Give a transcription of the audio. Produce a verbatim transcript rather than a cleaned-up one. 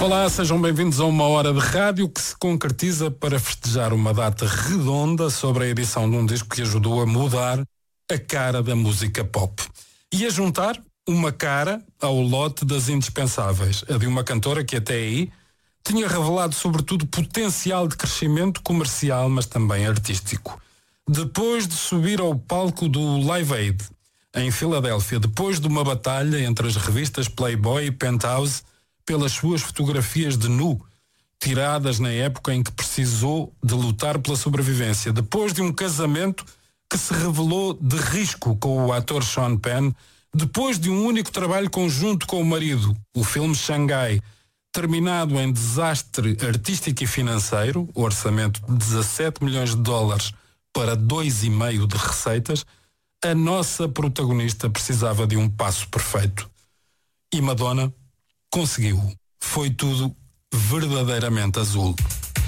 Olá, sejam bem-vindos a uma hora de rádio que se concretiza para festejar uma data redonda sobre a edição de um disco que ajudou a mudar a cara da música pop. E a juntar uma cara ao lote das indispensáveis, a de uma cantora que até aí tinha revelado sobretudo potencial de crescimento comercial, mas também artístico. Depois de subir ao palco do Live Aid, em Filadélfia, depois de uma batalha entre as revistas Playboy e Penthouse, pelas suas fotografias de nu, tiradas na época em que precisou de lutar pela sobrevivência, depois de um casamento que se revelou de risco com o ator Sean Penn, depois de um único trabalho conjunto com o marido, o filme Xangai, terminado em desastre artístico e financeiro, orçamento de dezassete milhões de dólares para dois e meio de receitas, a nossa protagonista precisava de um passo perfeito. E Madonna conseguiu. Foi tudo verdadeiramente azul.